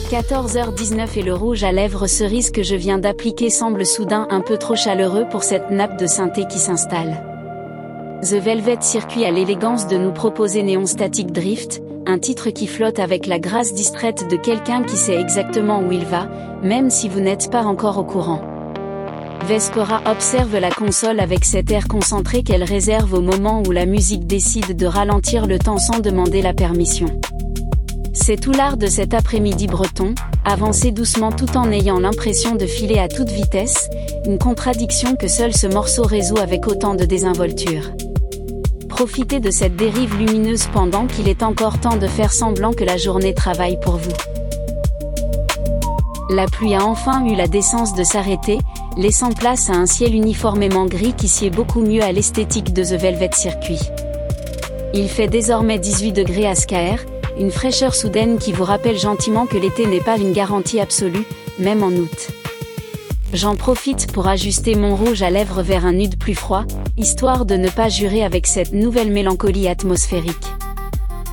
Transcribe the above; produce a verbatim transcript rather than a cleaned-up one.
quatorze heures dix-neuf et le rouge à lèvres cerise que je viens d'appliquer semble soudain un peu trop chaleureux pour cette nappe de synthé qui s'installe. The Velvet Circuit a l'élégance de nous proposer Neon Static Drift, un titre qui flotte avec la grâce distraite de quelqu'un qui sait exactement où il va, même si vous n'êtes pas encore au courant. Vespora observe la console avec cet air concentré qu'elle réserve au moment où la musique décide de ralentir le temps sans demander la permission. C'est tout l'art de cet après-midi breton, avancer doucement tout en ayant l'impression de filer à toute vitesse, une contradiction que seul ce morceau résout avec autant de désinvolture. Profitez de cette dérive lumineuse pendant qu'il est encore temps de faire semblant que la journée travaille pour vous. La pluie a enfin eu la décence de s'arrêter, laissant place à un ciel uniformément gris qui sied beaucoup mieux à l'esthétique de The Velvet Circuit. Il fait désormais dix-huit degrés à Skaer, une fraîcheur soudaine qui vous rappelle gentiment que l'été n'est pas une garantie absolue, même en août. J'en profite pour ajuster mon rouge à lèvres vers un nude plus froid, histoire de ne pas jurer avec cette nouvelle mélancolie atmosphérique.